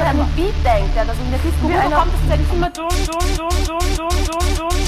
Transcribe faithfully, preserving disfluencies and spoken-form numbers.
an den Beat denkt, ja, dass in der Disco wie einer... kommt es denn immer dumm, dumm, dumm, dumm, dumm, dumm, dumm,